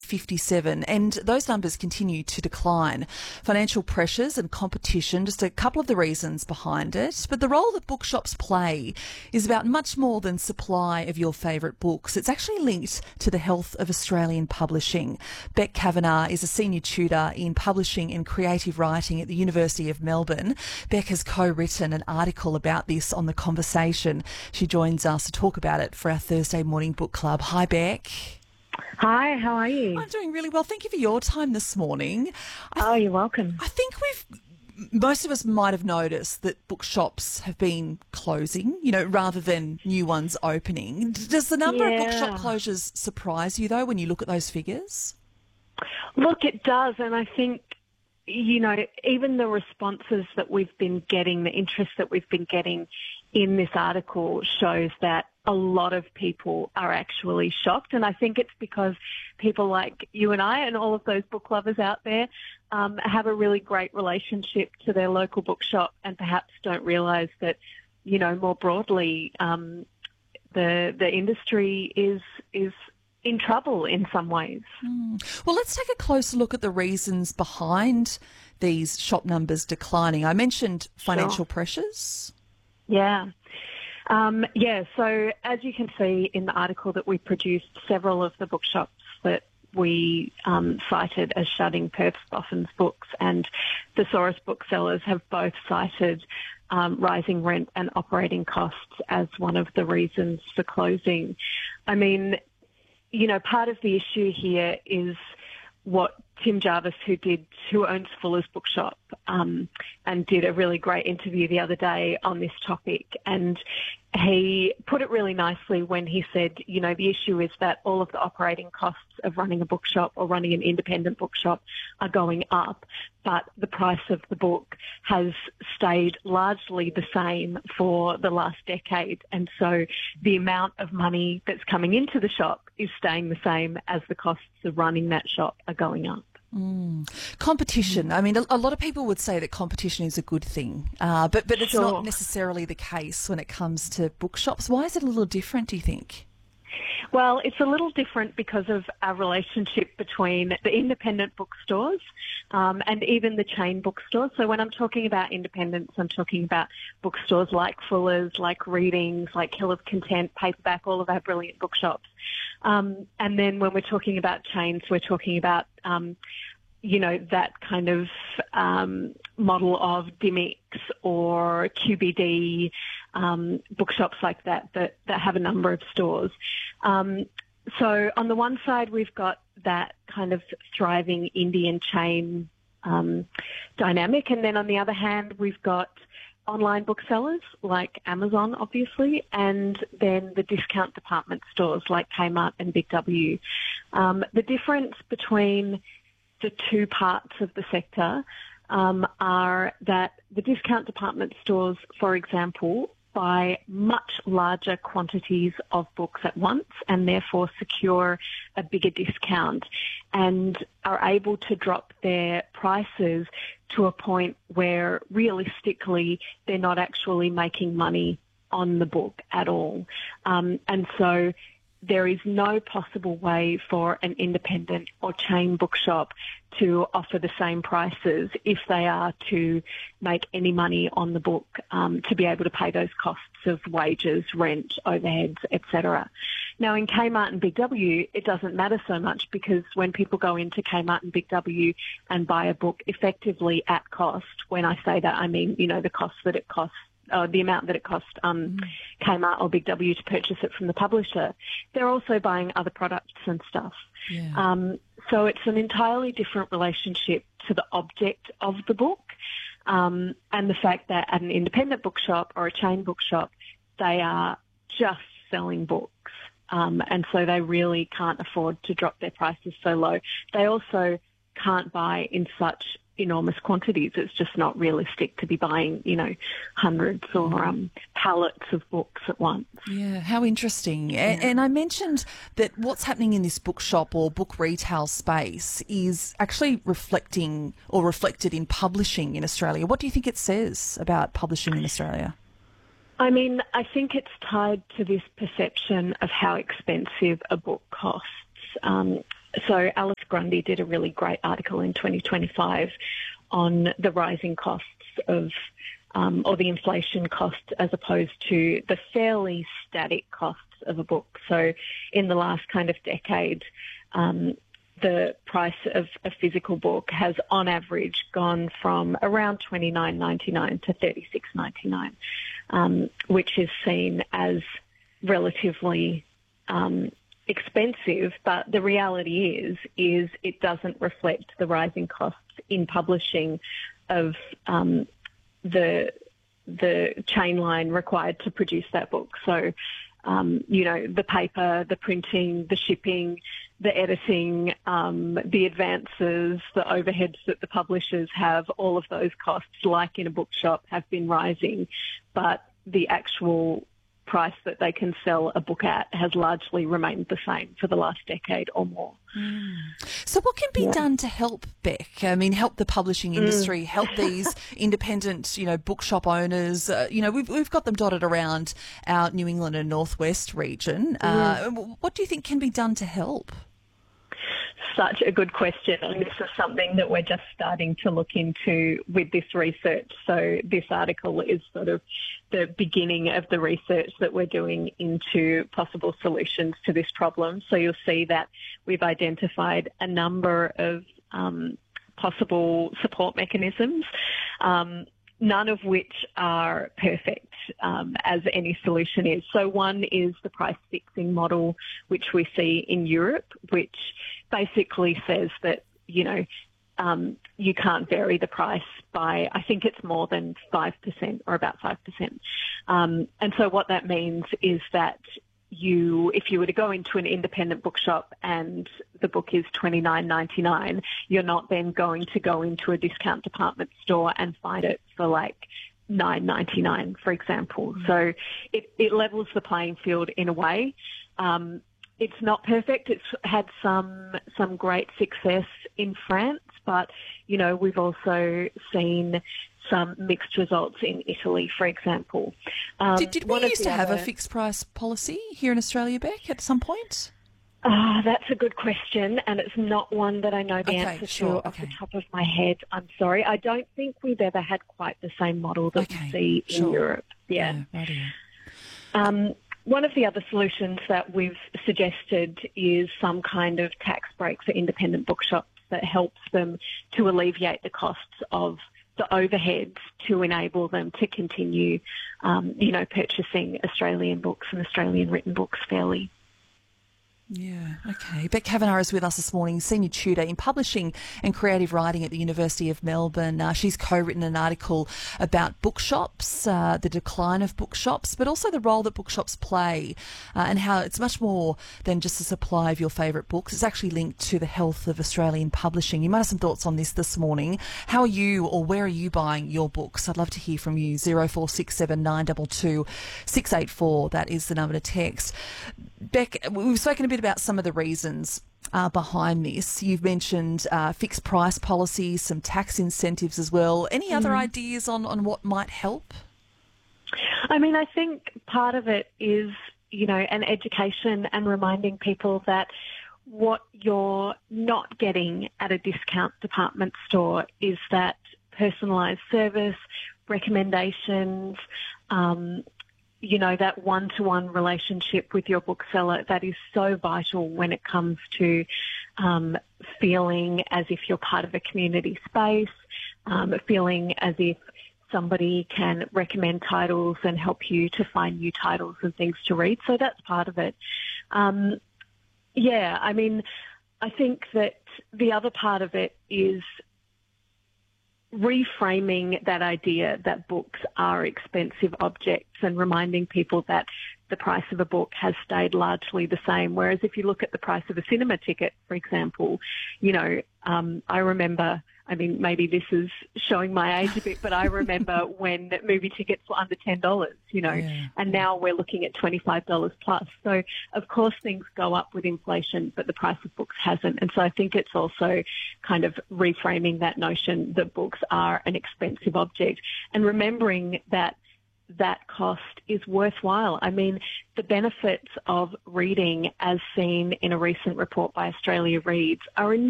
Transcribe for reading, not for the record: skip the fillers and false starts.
57, and those numbers continue to decline. Financial pressures and competition, just a couple of the reasons behind it. But the role that bookshops play is about much more than supply of your favourite books. It's actually linked to the health of Australian publishing. Beck Kavanagh is a senior tutor in publishing and creative writing at the University of Melbourne. Beck has co-written an article about this on The Conversation. She joins us to talk about it for our Thursday morning book club. Hi, Beck. Hi, how are you? I'm doing really well. Thank you for your time this morning. You're welcome. I think most of us might have noticed that bookshops have been closing, rather than new ones opening. Does the number of bookshop closures surprise you, though, when you look at those figures? Look, it does, and I think, even the responses that we've been getting, the interest that we've been getting in this article shows that a lot of people are actually shocked. And I think it's because people like you and I and all of those book lovers out there have a really great relationship to their local bookshop and perhaps don't realise that, more broadly, the industry is in trouble in some ways. Well, let's take a closer look at the reasons behind these shop numbers declining. I mentioned financial pressures. Yeah. So as you can see in the article that we produced, several of the bookshops that we cited as shutting, Perth Boffin's Books and Thesaurus Booksellers, have both cited rising rent and operating costs as one of the reasons for closing. I mean, part of the issue here is what Tim Jarvis, who owns Fuller's Bookshop, and did a really great interview the other day on this topic. And he put it really nicely when he said, the issue is that all of the operating costs of running a bookshop or running an independent bookshop are going up, but the price of the book has stayed largely the same for the last decade. And so the amount of money that's coming into the shop is staying the same as the costs of running that shop are going up. Competition. I mean, a lot of people would say that competition is a good thing, but it's not necessarily the case when it comes to bookshops. Why is it a little different, do you think? Well, it's a little different because of our relationship between the independent bookstores and even the chain bookstores. So when I'm talking about independents, I'm talking about bookstores like Fuller's, like Readings, like Hill of Content, Paperback, all of our brilliant bookshops. And then when we're talking about chains, we're talking about that kind of model of Dymocks or QBD, bookshops like that have a number of stores. So on the one side, we've got that kind of thriving Indian chain dynamic, and then on the other hand, we've got online booksellers like Amazon, obviously, and then the discount department stores like Kmart and Big W. The difference between the two parts of the sector are that the discount department stores, for example, buy much larger quantities of books at once and therefore secure a bigger discount and are able to drop their prices to a point where realistically they're not actually making money on the book at all. And so there is no possible way for an independent or chain bookshop to offer the same prices if they are to make any money on the book, to be able to pay those costs of wages, rent, overheads, etc. Now, in Kmart and Big W, it doesn't matter so much because when people go into Kmart and Big W and buy a book effectively at cost, when I say that, I mean, the cost that it costs, the amount that it cost Kmart or Big W to purchase it from the publisher, they're also buying other products and stuff. Yeah. So it's an entirely different relationship to the object of the book, and the fact that at an independent bookshop or a chain bookshop, they are just selling books, and so they really can't afford to drop their prices so low. They also can't buy in such enormous quantities. It's just not realistic to be buying, hundreds or pallets of books at once. Yeah, how interesting. Yeah. And I mentioned that what's happening in this bookshop or book retail space is actually reflected in publishing in Australia. What do you think it says about publishing in Australia? I mean, I think it's tied to this perception of how expensive a book costs. So Alice Grundy did a really great article in 2025 on the rising costs of, or the inflation costs as opposed to the fairly static costs of a book. So in the last kind of decade, the price of a physical book has on average gone from around $29.99 to $36.99, which is seen as relatively expensive, but the reality is it doesn't reflect the rising costs in publishing of the chain line required to produce that book. So, the paper, the printing, the shipping, the editing, the advances, the overheads that the publishers have, all of those costs, like in a bookshop, have been rising, but the actual price that they can sell a book at has largely remained the same for the last decade or more. So what can be done to help, Beck? I mean, help the publishing industry, help these independent, bookshop owners. We've got them dotted around our New England and Northwest region. What do you think can be done to help? Such a good question, and this is something that we're just starting to look into with this research. So this article is sort of the beginning of the research that we're doing into possible solutions to this problem. So you'll see that we've identified a number of possible support mechanisms, none of which are perfect, as any solution is. So one is the price fixing model, which we see in Europe, which basically says that, you can't vary the price by, I think it's more than 5% or about 5%. And so what that means is that if you were to go into an independent bookshop and the book is $29.99, you're not then going to go into a discount department store and find it for like $9.99, for example. So it levels the playing field in a way. It's not perfect. It's had some great success in France, but, we've also seen some mixed results in Italy, for example. Did we used to have a fixed price policy here in Australia, Beck, at some point? That's a good question, and it's not one that I know the answer to off the top of my head. I'm sorry. I don't think we've ever had quite the same model that we see in Europe. Yeah. One of the other solutions that we've suggested is some kind of tax break for independent bookshops that helps them to alleviate the costs of the overheads to enable them to continue, purchasing Australian books and Australian written books fairly. Yeah, okay. Beck Kavanagh is with us this morning, Senior Tutor in Publishing and Creative Writing at the University of Melbourne. She's co-written an article about bookshops, the decline of bookshops, but also the role that bookshops play and how it's much more than just a supply of your favourite books. It's actually linked to the health of Australian publishing. You might have some thoughts on this morning. How are you or where are you buying your books? I'd love to hear from you. 0467 922 684. That is the number to text. Beck, we've spoken a bit about some of the reasons behind this. You've mentioned fixed price policies, some tax incentives as well. Any other ideas on what might help? I mean, I think part of it is, an education and reminding people that what you're not getting at a discount department store is that personalised service, recommendations, that one-to-one relationship with your bookseller that is so vital when it comes to feeling as if you're part of a community space, feeling as if somebody can recommend titles and help you to find new titles and things to read. So that's part of it. I think that the other part of it is reframing that idea that books are expensive objects and reminding people that the price of a book has stayed largely the same. Whereas if you look at the price of a cinema ticket, for example, I remember, maybe this is showing my age a bit, but I remember when movie tickets were under $10, and now we're looking at $25 plus. So, of course, things go up with inflation, but the price of books hasn't. And so I think it's also kind of reframing that notion that books are an expensive object and remembering that that cost is worthwhile. I mean, the benefits of reading, as seen in a recent report by Australia Reads, are